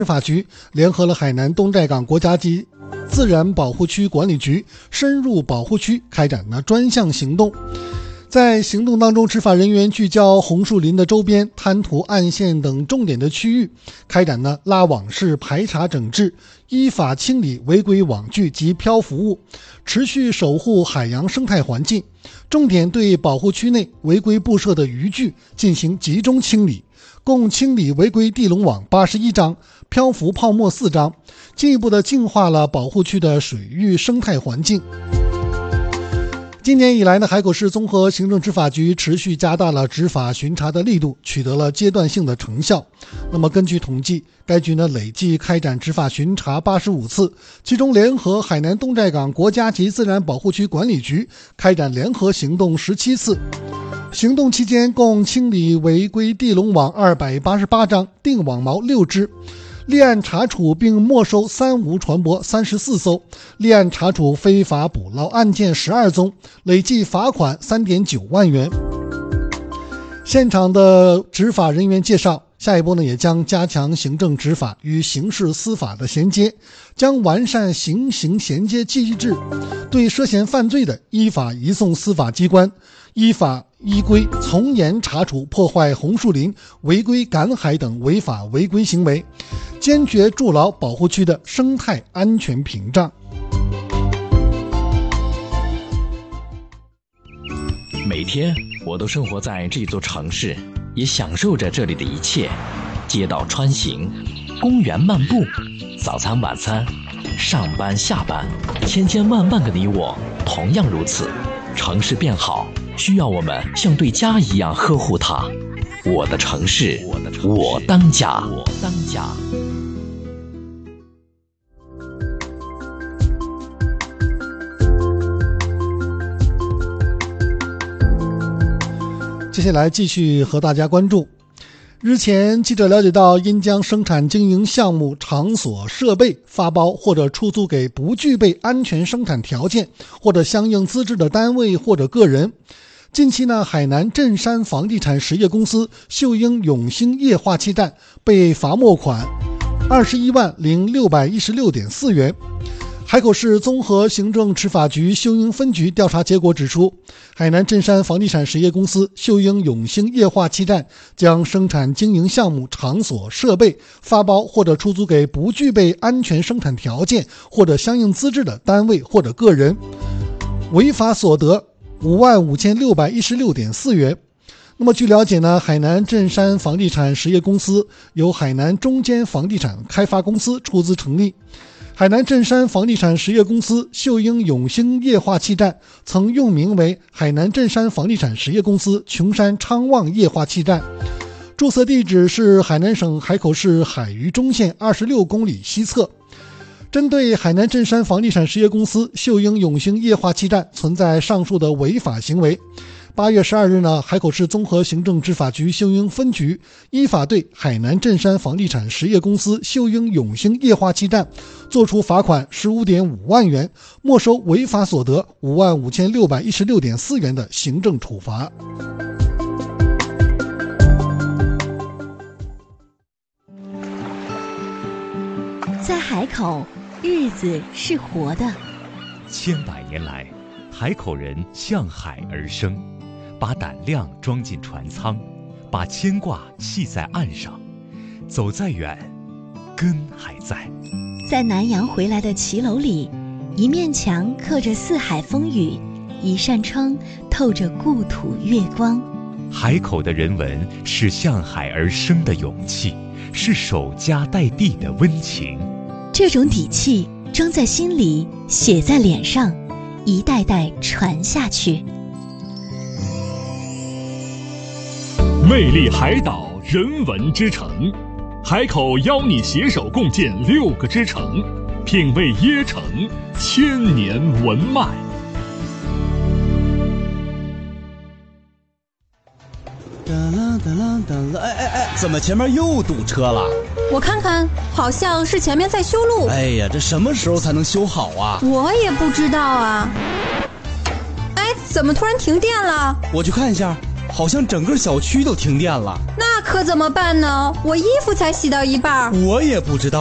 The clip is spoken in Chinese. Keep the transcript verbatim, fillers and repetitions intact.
执法局联合了海南东寨港国家级自然保护区管理局，深入保护区开展了专项行动。在行动当中，执法人员聚焦红树林的周边、滩涂、岸线等重点的区域，开展了拉网式排查整治，依法清理违规网具及漂浮物，持续守护海洋生态环境。重点对保护区内违规布设的渔具进行集中清理，共清理违规地笼网八十一张，漂浮泡沫四张，进一步的净化了保护区的水域生态环境。今年以来呢，海口市综合行政执法局持续加大了执法巡查的力度，取得了阶段性的成效。那么根据统计，该局呢累计开展执法巡查八十五次，其中联合海南东寨港国家级自然保护区管理局开展联合行动十七次。行动期间共清理违规地笼网二百八十八张，定网锚六只，立案查处并没收三无船舶三十四艘，立案查处非法捕捞案件十二宗，累计罚款 三点九万元。现场的执法人员介绍，下一步呢也将加强行政执法与刑事司法的衔接，将完善刑刑衔接机制，对涉嫌犯罪的依法移送司法机关，依法依规从严查处破坏红树林、违规赶海等违法违规行为，坚决筑牢保护区的生态安全屏障。 每天我都生活在这座城市，也享受着这里的一切，街道穿行，公园漫步，早餐晚餐，上班下班，千千万万个你我同样如此。城市变好，需要我们像对家一样呵护它。我的城市，我当家。我当家。 接下来继续和大家关注。日前，记者了解到，因将生产经营项目、场所、设备发包或者出租给不具备安全生产条件或者相应资质的单位或者个人。近期呢，海南镇山房地产实业公司秀英永兴液化气站被罚没款二十一万零六百一十六点四元。海口市综合行政执法局秀英分局调查结果指出，海南镇山房地产实业公司秀英永兴液化气站将生产经营项目、场所、设备发包或者出租给不具备安全生产条件或者相应资质的单位或者个人，违法所得五万五千六百一十六点四元。那么据了解呢，海南镇山房地产实业公司由海南中坚房地产开发公司出资成立。海南镇山房地产实业公司秀英永兴液化气站曾用名为海南镇山房地产实业公司琼山昌旺液化气站，注册地址是海南省海口市海虞中线二十六公里西侧。针对海南镇山房地产实业公司秀英永兴液化气站存在上述的违法行为，八月十二日呢，海口市综合行政执法局秀英分局依法对海南镇山房地产实业公司秀英永兴液化气站作出罚款 十五点五万元，没收违法所得五万五千六百一十六点四元的行政处罚。 在海口，日子是活的。 千百年来，海口人向海而生，把胆量装进船舱，把牵挂系在岸上，走再远，根还在。 在南洋回来的骑楼里，一面墙刻着四海风雨，一扇窗透着故土月光。 海口的人文是向海而生的勇气，是守家待地的温情。 这种底气装在心里，写在脸上，一代代传下去。 魅力海岛人文之城，海口邀你携手共建六个之城，品味椰城千年文脉。 哒啦哒啦哒啦！哎哎哎，怎么前面又堵车了？ 我看看，好像是前面在修路。 哎呀，这什么时候才能修好啊？ 我也不知道啊。哎，怎么突然停电了？ 我去看一下，好像整个小区都停电了。 那可怎么办呢？我衣服才洗到一半。 我也不知道。